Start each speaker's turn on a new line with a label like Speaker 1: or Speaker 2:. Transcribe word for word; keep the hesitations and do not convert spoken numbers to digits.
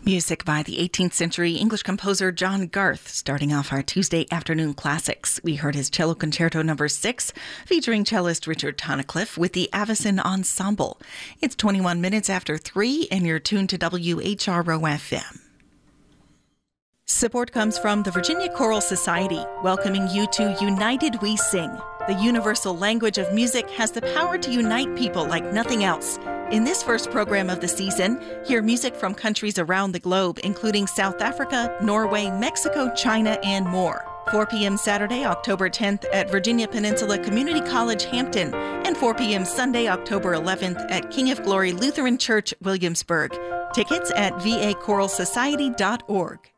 Speaker 1: Music by the eighteenth century English composer John Garth, starting off our Tuesday afternoon classics. We heard his Cello Concerto number six, featuring cellist Richard Tunnicliffe with the Avicen Ensemble. It's twenty-one minutes after three, and you're tuned to W H R O F M. Support comes from the Virginia Choral Society, welcoming you to United We Sing. The universal language of music has the power to unite people like nothing else. In this first program of the season, hear music from countries around the globe, including South Africa, Norway, Mexico, China, and more. four p.m. Saturday, October tenth at Virginia Peninsula Community College, Hampton, and four p.m. Sunday, October eleventh at King of Glory Lutheran Church, Williamsburg. Tickets at v a choral society dot org.